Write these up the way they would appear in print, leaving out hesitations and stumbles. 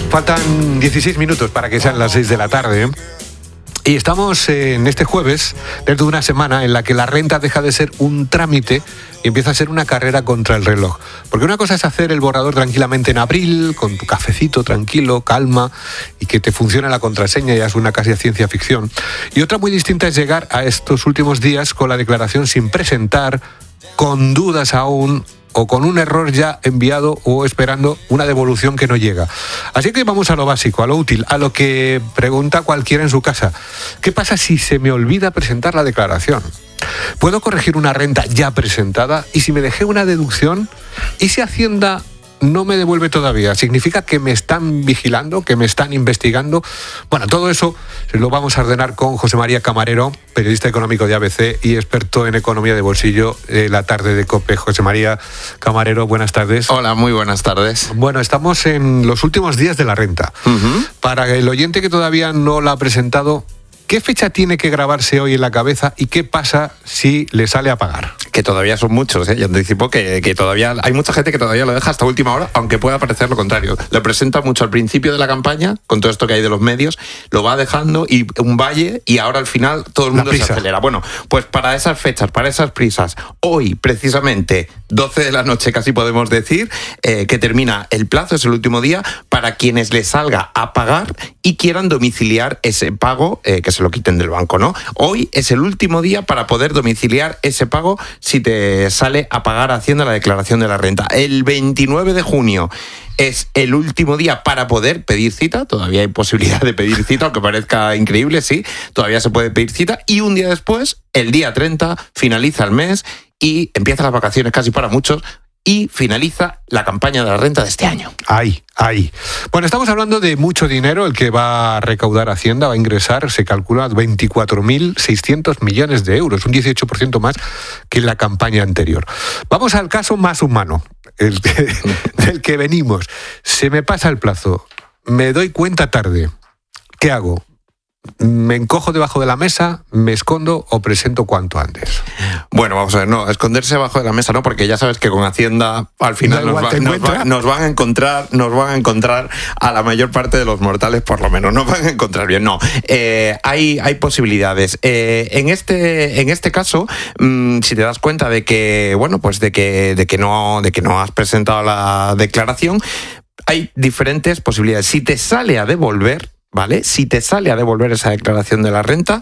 Faltan 16 minutos para que sean las 6 de la tarde, ¿eh? Y estamos en este jueves, dentro de una semana en la que la renta deja de ser un trámite y empieza a ser una carrera contra el reloj. Porque una cosa es hacer el borrador tranquilamente en abril, con tu cafecito tranquilo, calma, y que te funcione la contraseña, ya es una casi ciencia ficción. Y otra muy distinta es llegar a estos últimos días con la declaración sin presentar, con dudas aún, o con un error ya enviado o esperando una devolución que no llega. Así que vamos a lo básico, a lo útil, a lo que pregunta cualquiera en su casa. ¿Qué pasa si se me olvida presentar la declaración? ¿Puedo corregir una renta ya presentada? ¿Y si me dejé una deducción? ¿Y si Hacienda no me devuelve todavía? ¿Significa que me están vigilando, que me están investigando? Bueno, todo eso lo vamos a ordenar con José María Camarero, periodista económico de ABC y experto en economía de bolsillo de la tarde de COPE. José María Camarero, buenas tardes. Hola, muy buenas tardes. Bueno, estamos en los últimos días de la renta. Para el oyente que todavía no la ha presentado, ¿qué fecha tiene que grabarse hoy en la cabeza y qué pasa si le sale a pagar? Que todavía son muchos, ¿eh? Yo anticipo que todavía hay mucha gente que todavía lo deja hasta última hora, aunque pueda parecer lo contrario. Lo presenta mucho al principio de la campaña, con todo esto que hay de los medios, lo va dejando y un valle, y ahora al final todo el mundo se acelera. Bueno, pues para esas fechas, para esas prisas, hoy precisamente 12 de la noche casi podemos decir, que termina el plazo, es el último día, para quienes les salga a pagar y quieran domiciliar ese pago, que se lo quiten del banco, ¿no? Hoy es el último día para poder domiciliar ese pago si te sale a pagar Hacienda la declaración de la renta. El 29 de junio es el último día para poder pedir cita. Todavía hay posibilidad de pedir cita, aunque parezca increíble, sí, todavía se puede pedir cita. Y un día después, el día 30, finaliza el mes y empiezan las vacaciones casi para muchos, y finaliza la campaña de la renta de este año. Ahí. Bueno, estamos hablando de mucho dinero el que va a recaudar Hacienda, va a ingresar, se calcula, 24.600 millones de euros, un 18% más que en la campaña anterior. Vamos al caso más humano, del que venimos. Se me pasa el plazo, me doy cuenta tarde. ¿Qué hago? ¿Me encojo debajo de la mesa, me escondo o presento cuanto antes? Bueno, vamos a ver, no, esconderse debajo de la mesa no, porque ya sabes que con Hacienda al final nos van a encontrar a la mayor parte de los mortales, por lo menos, nos van a encontrar bien. No, hay posibilidades. En este caso, si te das cuenta de que, bueno, pues de que no has presentado la declaración, hay diferentes posibilidades. Si te sale a devolver, ¿vale? Si te sale a devolver esa declaración de la renta,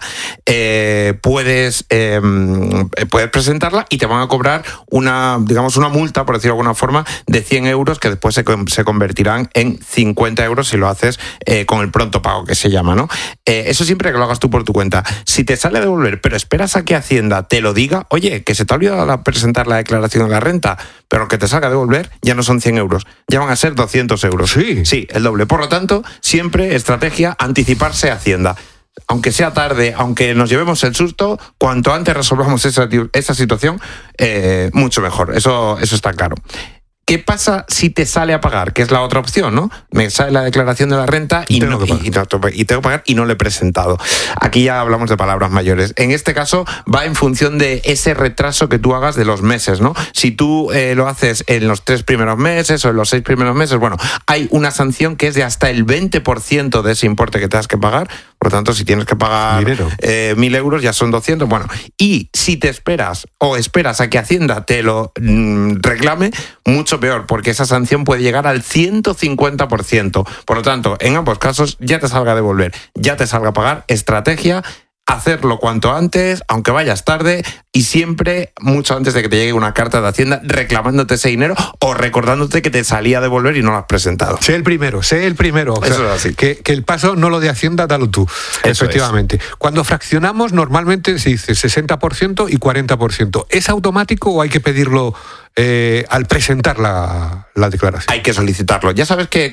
puedes presentarla y te van a cobrar una multa, por decirlo de alguna forma, de 100 euros que después se convertirán en 50 euros si lo haces con el pronto pago, que se llama, ¿no? Eso siempre que lo hagas tú por tu cuenta. Si te sale a devolver, pero esperas a que Hacienda te lo diga, oye, que se te ha olvidado presentar la declaración de la renta, pero que te salga a devolver, ya no son 100 euros, ya van a ser 200 euros. Sí, el doble. Por lo tanto, siempre estrategia anticiparse a Hacienda. Aunque sea tarde, aunque nos llevemos el susto, cuanto antes resolvamos esa situación, mucho mejor. Eso está claro. ¿Qué pasa si te sale a pagar? Que es la otra opción, ¿no? Me sale la declaración de la renta y tengo que pagar y no le he presentado. Aquí ya hablamos de palabras mayores. En este caso va en función de ese retraso que tú hagas de los meses, ¿no? Si tú lo haces en los 3 primeros meses o en los 6 primeros meses, bueno, hay una sanción que es de hasta el 20% de ese importe que te has que pagar. Por lo tanto, si tienes que pagar 1.000 euros, ya son 200. Bueno, y si te esperas a que Hacienda te lo reclame, mucho peor, porque esa sanción puede llegar al 150%. Por lo tanto, en ambos casos, ya te salga a devolver, ya te salga a pagar, estrategia, hacerlo cuanto antes, aunque vayas tarde, y siempre mucho antes de que te llegue una carta de Hacienda reclamándote ese dinero o recordándote que te salía a devolver y no lo has presentado. Sé el primero. Eso es así. Que el paso no lo de Hacienda, dalo tú. Eso efectivamente. Cuando fraccionamos, normalmente se dice 60% y 40%. ¿Es automático o hay que pedirlo al presentar la declaración? Hay que solicitarlo. Ya sabes que